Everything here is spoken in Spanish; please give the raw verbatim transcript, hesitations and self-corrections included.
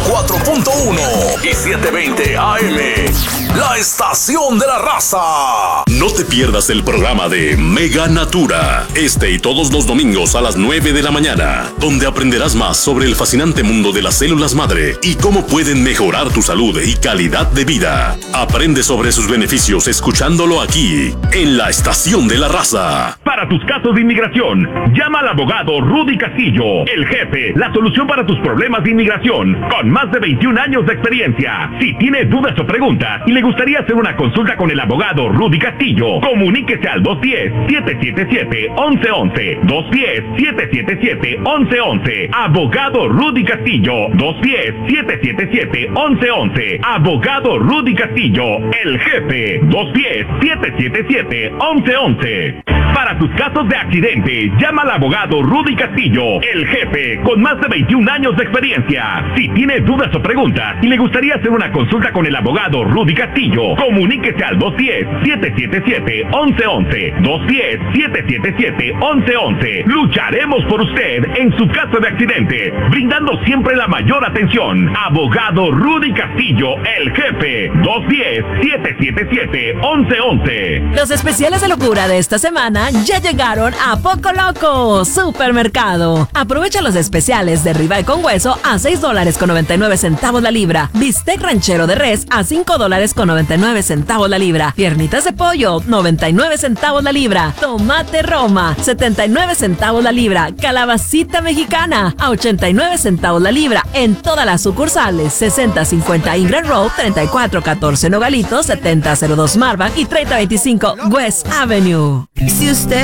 cuatro punto uno y setecientos veinte A M. La estación de la raza. No te pierdas el programa de Mega Natura, este y todos los domingos a las nueve de la mañana, donde aprenderás más sobre el fascinante mundo de las células madre y cómo pueden mejorar tu salud y calidad de vida. Aprende sobre sus beneficios escuchándolo aquí, en la estación de la raza. Para tus casos de inmigración, llama al abogado Rudy Castillo, el jefe, la solución para tus problemas de inmigración, con más de veintiún años de experiencia. Si tiene dudas o preguntas y le gustaría hacer una consulta con el abogado Rudy Castillo, comuníquese al dos uno cero, siete siete siete, once once, dos uno cero, siete siete siete, once once. Abogado Rudy Castillo, dos uno cero, siete siete siete, once once. Abogado Rudy Castillo, el jefe, dos uno cero, siete siete siete, once once. Para tus casos de accidente, llama al abogado Rudy Castillo, el jefe, con más de veintiún años de experiencia. Si tiene dudas o preguntas y le gustaría hacer una consulta con el abogado Rudy Castillo, comuníquese al dos uno cero, siete siete siete, once once, dos uno cero, siete siete siete, once once. Lucharemos por usted en su caso de accidente, brindando siempre la mayor atención. Abogado Rudy Castillo, el jefe, dos uno cero, siete siete siete, once once. Los especiales de locura de esta semana ya llegaron a Poco Loco Supermercado. Aprovecha los especiales de ribeye con hueso a seis dólares con noventa y nueve centavos la libra, bistec ranchero de res a cinco dólares con noventa y nueve centavos la libra, piernitas de pollo noventa y nueve centavos la libra, tomate Roma setenta y nueve centavos la libra, calabacita mexicana a ochenta y nueve centavos la libra en todas las sucursales, sesenta cincuenta Ingram Road, treinta y cuatro catorce Nogalitos, setenta cero dos Marban y treinta veinticinco West Avenue. Si usted